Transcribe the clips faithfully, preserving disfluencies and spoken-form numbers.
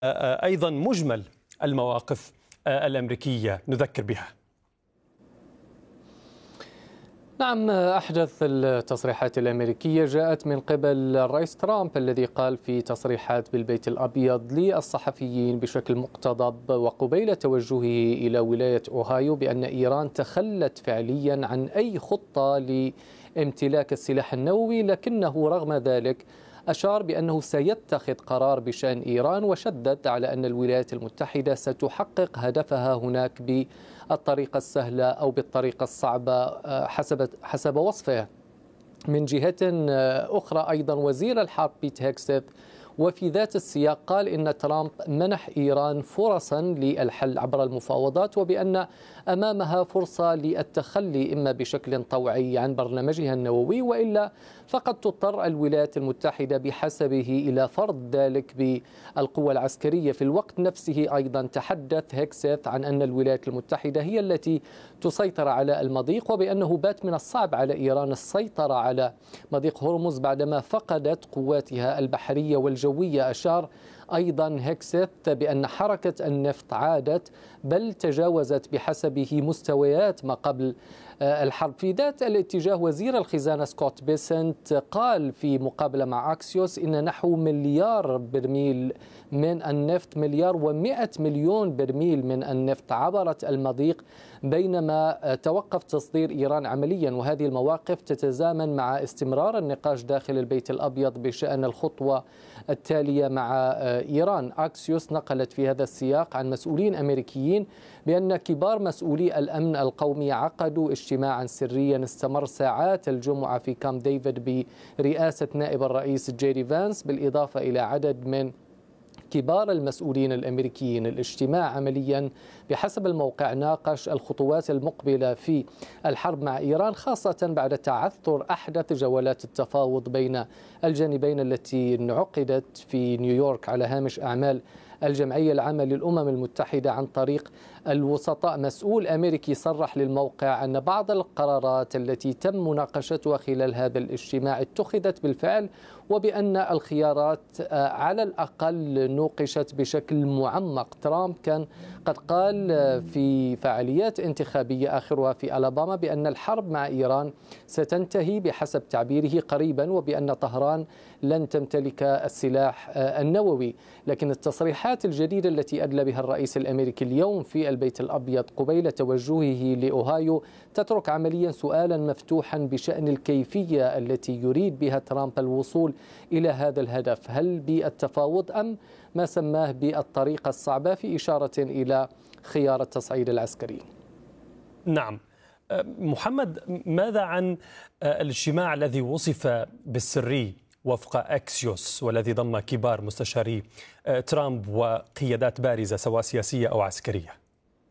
أيضا مجمل المواقف الأمريكية نذكر بها. نعم، أحدث التصريحات الأمريكية جاءت من قبل الرئيس ترامب الذي قال في تصريحات بالبيت الأبيض للصحفيين بشكل مقتضب وقبيل توجهه إلى ولاية أوهايو بأن إيران تخلت فعليا عن أي خطة لامتلاك السلاح النووي، لكنه رغم ذلك أشار بأنه سيتخذ قرار بشأن إيران، وشدد على أن الولايات المتحدة ستحقق هدفها هناك بالطريقة السهلة أو بالطريقة الصعبة حسب حسب وصفه. من جهة أخرى أيضا وزير الحرب بيت هيكسيت وفي ذات السياق قال إن ترامب منح إيران فرصا للحل عبر المفاوضات، وبأن أمامها فرصة للتخلي إما بشكل طوعي عن برنامجها النووي، وإلا فقد تضطر الولايات المتحدة بحسبه إلى فرض ذلك بالقوى العسكرية. في الوقت نفسه أيضا تحدث هيكسيت عن أن الولايات المتحدة هي التي تسيطر على المضيق، وبأنه بات من الصعب على إيران السيطرة على مضيق هرمز بعدما فقدت قواتها البحرية والجوية. أشار أيضا هيكسيت بأن حركة النفط عادت بل تجاوزت بحسبه مستويات ما قبل الحرب. في ذات الاتجاه وزير الخزانة سكوت بيسنت قال في مقابلة مع أكسيوس إن نحو مليار برميل من النفط مليار ومئة مليون برميل من النفط عبرت المضيق بينما توقف تصدير إيران عمليا، وهذه المواقف تتزامن مع استمرار النقاش داخل البيت الأبيض بشأن الخطوة التالية مع إيران. أكسيوس نقلت في هذا السياق عن مسؤولين أمريكيين بأن كبار مسؤولي الأمن القومي عقدوا اجتماعا سريا استمر ساعات الجمعة في كامب ديفيد برئاسة نائب الرئيس جيري فانس بالإضافة إلى عدد من كبار المسؤولين الأمريكيين. الاجتماع عمليا بحسب الموقع ناقش الخطوات المقبلة في الحرب مع إيران، خاصة بعد تعثر أحدث جولات التفاوض بين الجانبين التي انعقدت في نيويورك على هامش أعمال الجمعية العامة للأمم المتحدة عن طريق الوسطاء. مسؤول أمريكي صرح للموقع أن بعض القرارات التي تم مناقشتها خلال هذا الاجتماع اتخذت بالفعل، وبأن الخيارات على الأقل نوقشت بشكل معمق. ترامب كان قد قال في فعاليات انتخابية آخرها في ألاباما بأن الحرب مع إيران ستنتهي بحسب تعبيره قريبا، وبأن طهران لن تمتلك السلاح النووي. لكن التصريحات الجديدة التي أدلى بها الرئيس الأمريكي اليوم في البيت الأبيض قبيل توجهه لأوهايو تترك عمليا سؤالا مفتوحا بشأن الكيفية التي يريد بها ترامب الوصول إلى هذا الهدف، هل بالتفاوض أم ما سماه بالطريقة الصعبة، في إشارة إلى خيار التصعيد العسكري. نعم محمد، ماذا عن الاجتماع الذي وصف بالسري وفق أكسيوس والذي ضم كبار مستشاري ترامب وقيادات بارزة سواء سياسية أو عسكرية؟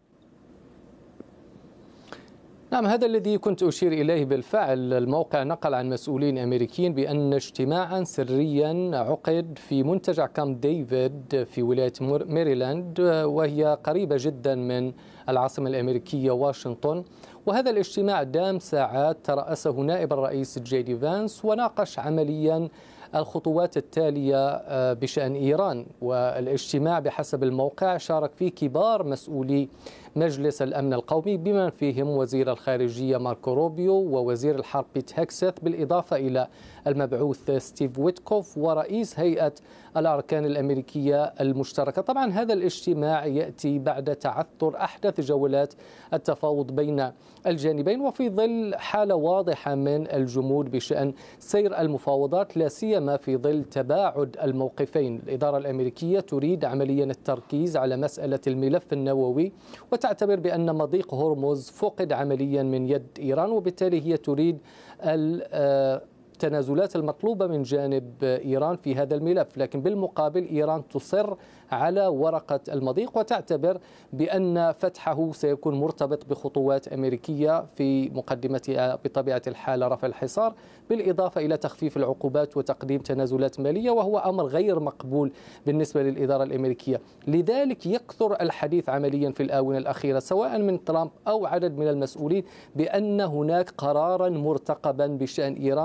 نعم، هذا الذي كنت أشير إليه. بالفعل الموقع نقل عن مسؤولين أمريكيين بأن اجتماعا سريا عقد في منتجع كامب ديفيد في ولاية ميريلاند، وهي قريبة جدا من العاصمة الأمريكية واشنطن، وهذا الاجتماع دام ساعات ترأسه نائب الرئيس جيدي فانس وناقش عمليا الخطوات التالية بشأن إيران. والاجتماع بحسب الموقع شارك فيه كبار مسؤولي مجلس الأمن القومي بما فيهم وزير الخارجية ماركو روبيو ووزير الحرب بيت هيكسيت، بالإضافة إلى المبعوث ستيف ويتكوف ورئيس هيئة الأركان الأمريكية المشتركة. طبعا هذا الاجتماع يأتي بعد تعثر أحدث جولات التفاوض بين الجانبين، وفي ظل حالة واضحة من الجمود بشأن سير المفاوضات، لا سيما في ظل تباعد الموقفين. الإدارة الأمريكية تريد عمليا التركيز على مسألة الملف النووي، وتعتبر بأن مضيق هرمز فقد عمليا من يد إيران، وبالتالي هي تريد التنازلات المطلوبة من جانب إيران في هذا الملف. لكن بالمقابل إيران تصر على ورقة المضيق وتعتبر بأن فتحه سيكون مرتبط بخطوات أمريكية في مقدمتها بطبيعة الحال رفع الحصار، بالإضافة إلى تخفيف العقوبات وتقديم تنازلات مالية، وهو أمر غير مقبول بالنسبة للإدارة الأمريكية. لذلك يكثر الحديث عمليا في الآونة الأخيرة سواء من ترامب أو عدد من المسؤولين بأن هناك قرارا مرتقبا بشأن إيران سيكون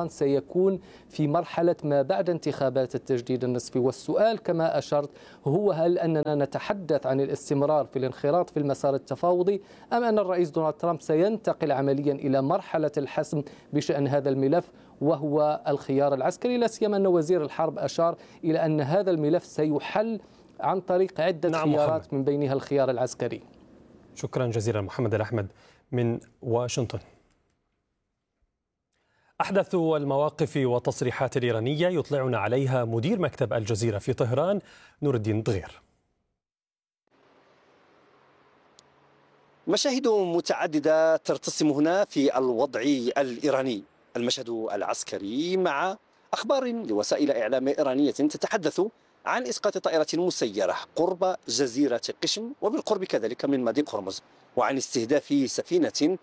يكون في مرحلة ما بعد انتخابات التجديد النصفي. والسؤال كما أشرت هو هل أننا نتحدث عن الاستمرار في الانخراط في المسار التفاوضي أم أن الرئيس دونالد ترامب سينتقل عمليا إلى مرحلة الحسم بشأن هذا الملف وهو الخيار العسكري، لا سيما أن وزير الحرب أشار إلى أن هذا الملف سيحل عن طريق عدة نعم خيارات محمد. من بينها الخيار العسكري. شكرا جزيلا محمد الأحمد من واشنطن. أحدث المواقف والتصريحات الإيرانية يطلعنا عليها مدير مكتب الجزيرة في طهران نور الدين دغير. مشاهد متعددة ترتسم هنا في الوضع الإيراني، المشهد العسكري مع أخبار لوسائل إعلام إيرانية تتحدث عن إسقاط طائرة مسيرة قرب جزيرة قشم وبالقرب كذلك من مضيق هرمز، وعن استهداف سفينة